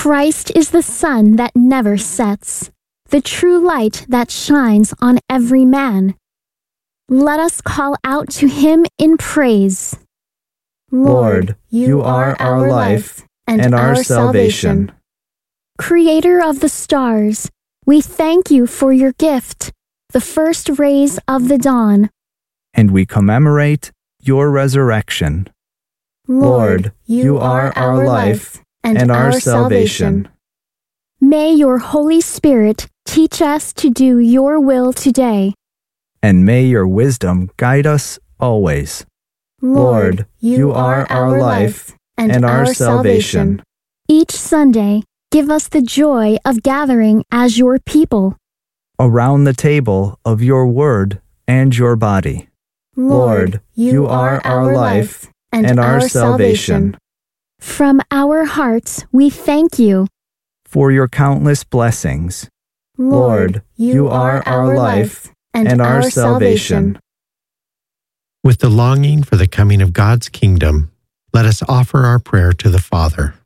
Christ is the sun that never sets, the true light that shines on every man. Let us call out to him in praise. Lord, you are our life and our salvation. Creator of the stars, we thank you for your gift, the first rays of the dawn. And we commemorate your resurrection. Lord, you are our life and our salvation. May your Holy Spirit teach us to do your will today. And may your wisdom guide us always. Lord, you are our life and our salvation. Each Sunday, give us the joy of gathering as your people. Around the table of your word and your body. Lord, you are our life and our salvation. From our hearts, we thank you for your countless blessings. Lord, you are our life and our salvation. With the longing for the coming of God's kingdom, let us offer our prayer to the Father.